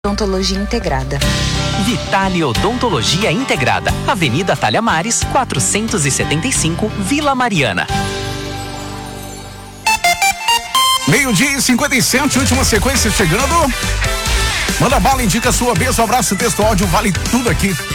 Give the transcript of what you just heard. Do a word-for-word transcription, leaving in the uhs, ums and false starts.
Odontologia Integrada. Vitale Odontologia Integrada, Avenida Talhamares, quatrocentos e setenta e cinco, Vila Mariana. Meio-dia e cinquenta e sete, última sequência chegando. Manda bala, indica sua beijo, abraço, texto, áudio, vale tudo aqui.